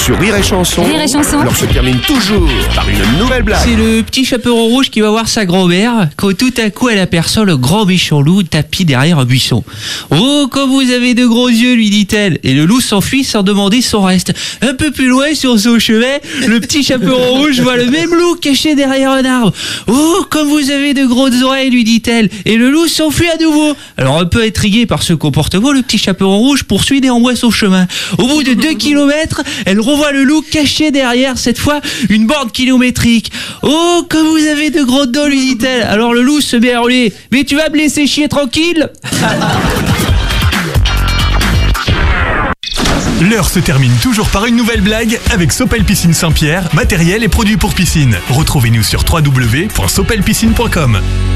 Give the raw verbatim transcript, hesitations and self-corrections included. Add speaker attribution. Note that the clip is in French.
Speaker 1: Sur Rire et Chanson,
Speaker 2: Rire et Chanson.
Speaker 1: l'on se termine toujours par une nouvelle blague.
Speaker 3: C'est le petit chaperon rouge qui va voir sa grand-mère quand tout à coup elle aperçoit le grand méchant loup tapis derrière un buisson. « Oh, comme vous avez de gros yeux !» lui dit-elle. Et le loup s'enfuit sans demander son reste. Un peu plus loin sur son chevet, le petit chaperon rouge voit le même loup caché derrière un arbre. « Oh, comme vous avez de grosses oreilles !» lui dit-elle. Et le loup s'enfuit à nouveau. Alors un peu intrigué par ce comportement, le petit chaperon rouge poursuit néanmoins son chemin. Au bout de deux kilomètres, elle revoit le loup caché derrière, cette fois, une borne kilométrique. « Oh, comme vous avez de gros dents !» lui dit-elle. Alors le loup se met à hurler. « Mais tu vas me laisser chier tranquille !»
Speaker 4: L'heure se termine toujours par une nouvelle blague avec Sopel Piscine Saint-Pierre, matériel et produits pour piscine. Retrouvez-nous sur w w w point sopel piscine point com.